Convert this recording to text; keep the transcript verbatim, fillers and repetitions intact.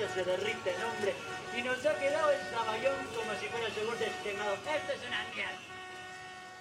se derriten, hombre. Y nos ha quedado el caballo